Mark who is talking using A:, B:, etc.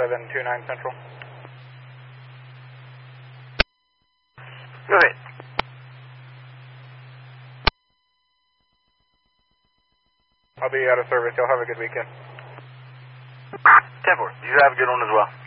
A: 729 Central.
B: Go ahead.
A: I'll be out of service. Y'all have a good weekend.
B: 10-4. You have a good one as well.